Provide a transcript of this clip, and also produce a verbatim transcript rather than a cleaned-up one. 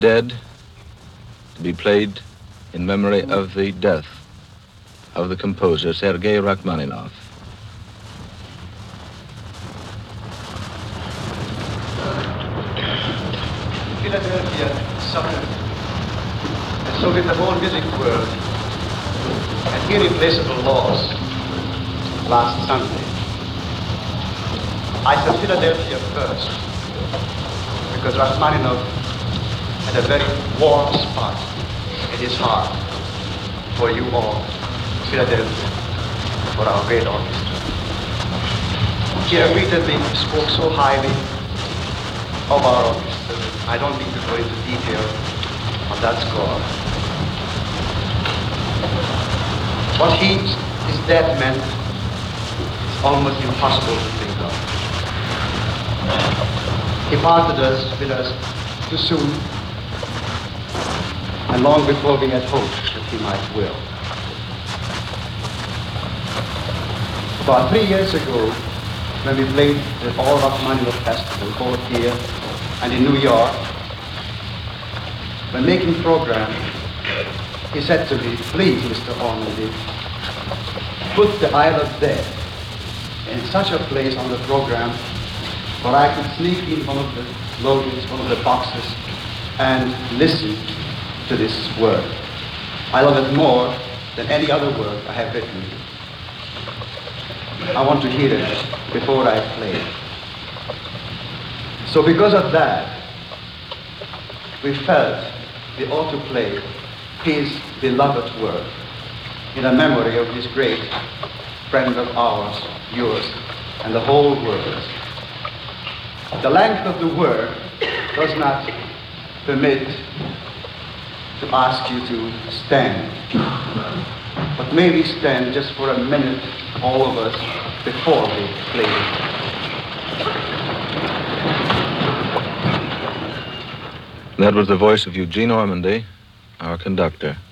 Dead, to be played in memory of the death of the composer Sergei Rachmaninoff. Philadelphia suffered, and so did the whole music world, an irreplaceable loss last Sunday. I said Philadelphia first, because Rachmaninoff had a very warm spot in his heart for you all, Philadelphia, for our great orchestra. He repeatedly spoke so highly of our orchestra. I don't need to go into detail on that score. What he, his death meant is almost impossible to think of. He parted us with us too soon, and long before we had hoped that he might will. About three years ago, when we played the All Rachmaninoff Festival, both here and in New York, when making program, he said to me, "Please, Mister Ormandy, put the Isle of Death in such a place on the program where I could sneak in one of the loadings, one of the boxes, and listen to this work. I love it more than any other work I have written. I want to hear it before I play it." So because of that, we felt we ought to play his beloved work in the memory of this great friend of ours, yours, and the whole world. The length of the work does not permit to ask you to stand, but maybe stand just for a minute, all of us, before we play it. That was the voice of Eugene Ormandy, our conductor.